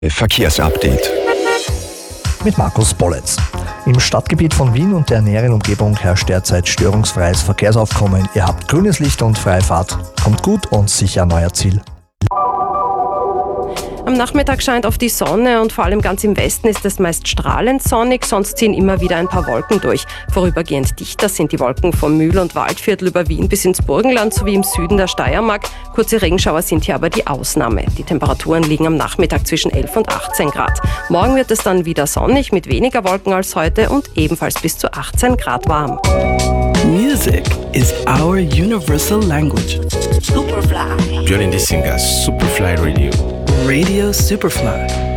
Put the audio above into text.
Verkehrsupdate mit Markus Bolletz. Im Stadtgebiet von Wien und der näheren Umgebung herrscht derzeit störungsfreies Verkehrsaufkommen. Ihr habt grünes Licht und freie Fahrt. Kommt gut und sicher an euer Ziel. Am Nachmittag scheint oft die Sonne und vor allem ganz im Westen ist es meist strahlend sonnig, sonst ziehen immer wieder ein paar Wolken durch. Vorübergehend dichter sind die Wolken vom Mühl- und Waldviertel über Wien bis ins Burgenland sowie im Süden der Steiermark. Kurze Regenschauer sind hier aber die Ausnahme. Die Temperaturen liegen am Nachmittag zwischen 11 und 18 Grad. Morgen wird es dann wieder sonnig mit weniger Wolken als heute und ebenfalls bis zu 18 Grad warm. Music is our universal language. Superfly. You're listening to Superfly Radio. Radio Superfly.